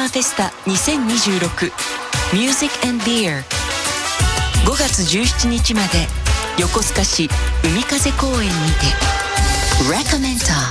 マーフェスタ2026 Music and Beer 5月17日まで横須賀市海風公園にて Recommend